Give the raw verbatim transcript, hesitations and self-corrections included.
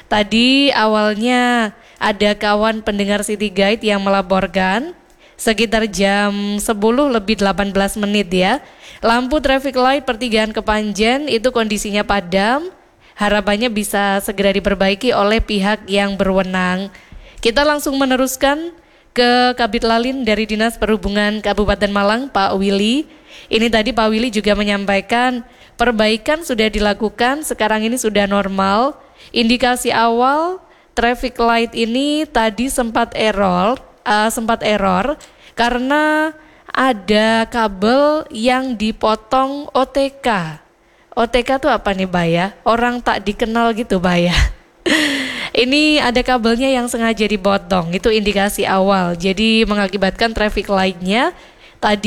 Tadi awalnya ada kawan pendengar City Guide yang melaporkan sekitar jam sepuluh lebih delapan belas menit ya. Lampu traffic light pertigaan Kepanjen itu kondisinya padam. Harapannya bisa segera diperbaiki oleh pihak yang berwenang. Kita langsung meneruskan ke Kabid Lalin dari Dinas Perhubungan Kabupaten Malang, Pak Willy. Ini tadi Pak Willy juga menyampaikan perbaikan sudah dilakukan, sekarang ini sudah normal. Indikasi awal traffic light ini tadi sempat error, uh, sempat error karena ada kabel yang dipotong O T K. O T K itu apa nih, Mbak ya? Orang tak dikenal gitu, Mbak ya. Ini ada kabelnya yang sengaja dipotong, itu indikasi awal. Jadi mengakibatkan traffic light-nya tadi